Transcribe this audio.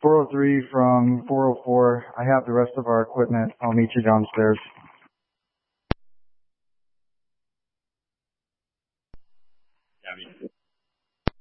403 from 404. I have the rest of our equipment. I'll meet you downstairs. Copy.